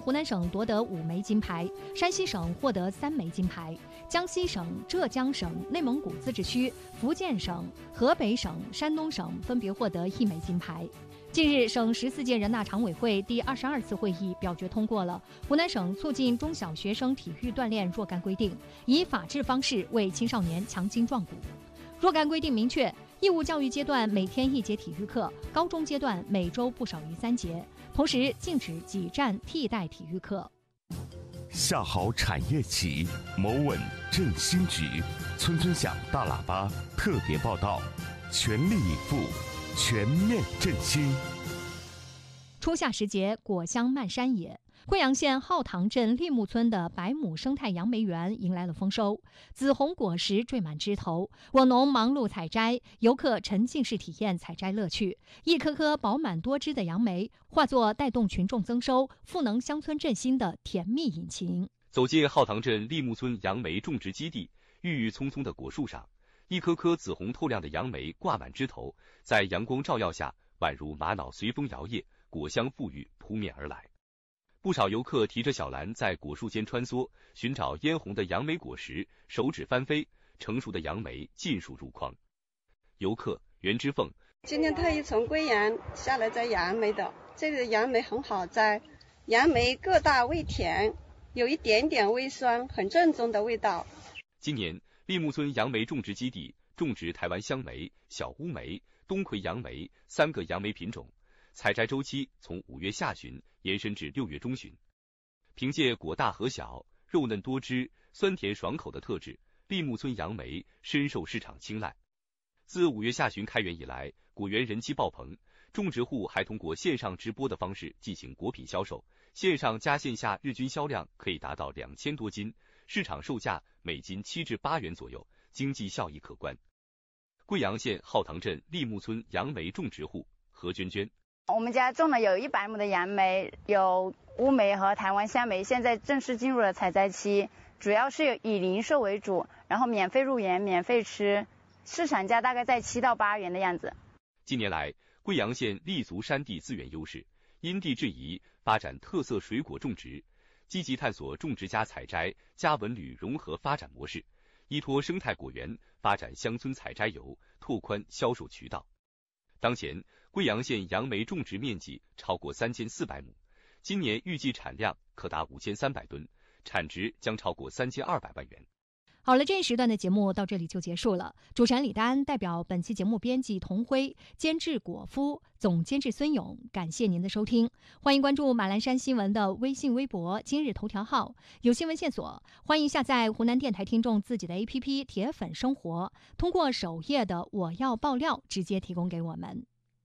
湖南省夺得5枚金牌，山西省获得3枚金牌，江西省、浙江省、内蒙古自治区、福建省、河北省、山东省分别获得1枚金牌。近日，省14届人大常委会第22次会议表决通过了湖南省促进中小学生体育锻炼若干规定，以法治方式为青少年强筋壮骨。若干规定明确，义务教育阶段每天1节体育课，高中阶段每周不少于3节，同时禁止挤占替代体育课。 下好产业起，谋稳振兴局，村村响大喇叭特别报道，全力以赴，全面振兴。 初夏时节，果香漫山野。贵阳县浩塘镇栗木村的100亩生态杨梅园迎来了丰收，紫红果实缀满枝头，果农忙碌采摘，游客沉浸式体验采摘乐趣。一颗颗饱满多汁的杨梅，化作带动群众增收、赋能乡村振兴的甜蜜引擎。 走进浩塘镇栗木村杨梅种植基地，郁郁葱葱的果树上，一颗颗紫红透亮的杨梅挂满枝头，在阳光照耀下，宛如玛瑙随风摇曳，果香馥郁扑面而来。不少游客提着小篮在果树间穿梭，寻找嫣红的杨梅果实，手指翻飞，成熟的杨梅尽数入筐。游客袁之凤： 今天特意从贵阳下来摘杨梅的，这里的杨梅很好摘，杨梅个大味甜，有一点点微酸，很正宗的味道。 今年栗木村杨梅种植基地种植台湾香梅、小乌梅、东魁杨梅3个杨梅品种，采摘周期从5月下旬延伸至6月中旬。凭借果大核小、肉嫩多汁、酸甜爽口的特质，栗木村杨梅深受市场青睐。自5月下旬开园以来，果园人气爆棚，种植户还通过线上直播的方式进行果品销售，线上加线下日均销量可以达到2000多斤，市场售价每斤7至8元左右，经济效益可观。贵阳县浩塘镇栗木村杨梅种植户何娟娟： 我们家种了有100亩的杨梅，有乌梅和台湾香梅，现在正式进入了采摘期，主要是以零售为主，然后免费入园、免费吃，市场价大概在7到8元的样子。 近年来，贵阳县立足山地资源优势，因地制宜发展特色水果种植，积极探索种植加采摘加文旅融合发展模式，依托生态果园发展乡村采摘游，拓宽销售渠道。当前，贵阳县杨梅种植面积超过3400亩，今年预计产量可达5300吨，产值将超过3200万元。 好了，这一时段的节目到这里就结束了。主持人李丹代表本期节目编辑童辉、监制果夫、总监制孙勇，感谢您的收听。欢迎关注马栏山新闻的微信、微博、今日头条号，有新闻线索，欢迎下载湖南电台听众自己的 APP 铁粉生活，通过首页的我要爆料直接提供给我们。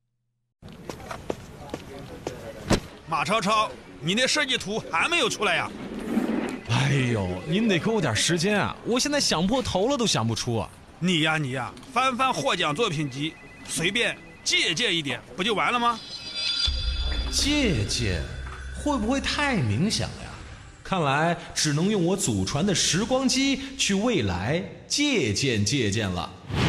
马超超，你那设计图还没有出来呀？ 哎呦，您得给我点时间啊！我现在想破头了都想不出啊！ 你呀，翻翻获奖作品集，随便借鉴一点，不就完了吗？ 借鉴会不会太冥想了呀？看来只能用我祖传的时光机去未来借鉴了。